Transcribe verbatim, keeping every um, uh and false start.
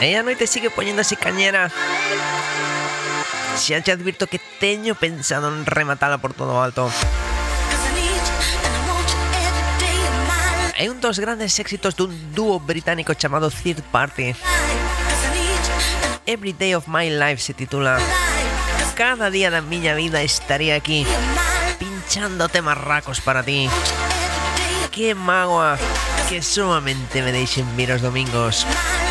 E a noite sigue poñéndose cañera. Xa te advirto que teño pensado en rematala por todo alto. É un dos grandes éxitos dun dúo británico chamado Third Party. Every Day of My Life se titula. Cada día da miña vida estaría aquí pinchando temas racos para ti. Que mágoa que solamente me deixen vir os domingos.